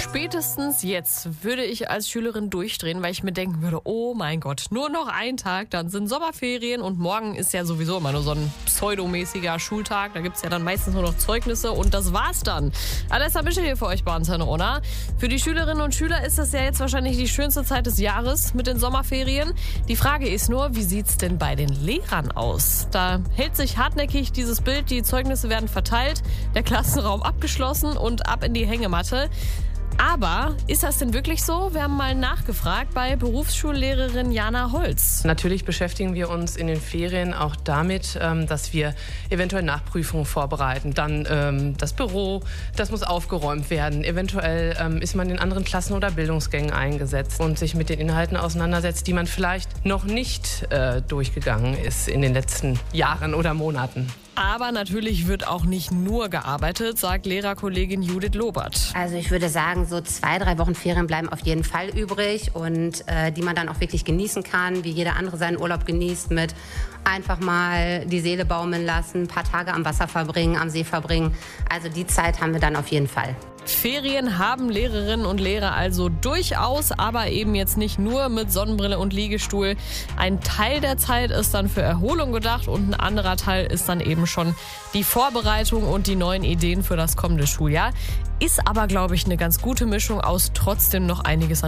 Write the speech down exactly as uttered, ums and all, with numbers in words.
Spätestens jetzt würde ich als Schülerin durchdrehen, weil ich mir denken würde, oh mein Gott, nur noch ein Tag, dann sind Sommerferien und morgen ist ja sowieso immer nur so ein pseudomäßiger Schultag. Da gibt es ja dann meistens nur noch Zeugnisse und das war's dann. Alessa Mische hier für euch bei Antenne Unna. Für die Schülerinnen und Schüler ist das ja jetzt wahrscheinlich die schönste Zeit des Jahres mit den Sommerferien. Die Frage ist nur, wie sieht's denn bei den Lehrern aus? Da hält sich hartnäckig dieses Bild, die Zeugnisse werden verteilt, der Klassenraum abgeschlossen und ab in die Hängematte. Aber ist das denn wirklich so? Wir haben mal nachgefragt bei Berufsschullehrerin Jana Holz. Natürlich beschäftigen wir uns in den Ferien auch damit, dass wir eventuell Nachprüfungen vorbereiten. Dann ähm, das Büro, das muss aufgeräumt werden. Eventuell ähm, ist man in anderen Klassen oder Bildungsgängen eingesetzt und sich mit den Inhalten auseinandersetzt, die man vielleicht noch nicht äh, durchgegangen ist in den letzten Jahren oder Monaten. Aber natürlich wird auch nicht nur gearbeitet, sagt Lehrerkollegin Judith Lobert. Also ich würde sagen, so zwei, drei Wochen Ferien bleiben auf jeden Fall übrig und äh, die man dann auch wirklich genießen kann, wie jeder andere seinen Urlaub genießt, mit einfach mal die Seele baumeln lassen, ein paar Tage am Wasser verbringen, am See verbringen. Also die Zeit haben wir dann auf jeden Fall. Ferien haben Lehrerinnen und Lehrer also durchaus, aber eben jetzt nicht nur mit Sonnenbrille und Liegestuhl. Ein Teil der Zeit ist dann für Erholung gedacht und ein anderer Teil ist dann eben schon die Vorbereitung und die neuen Ideen für das kommende Schuljahr. Ist aber, glaube ich, eine ganz gute Mischung aus trotzdem noch einiges an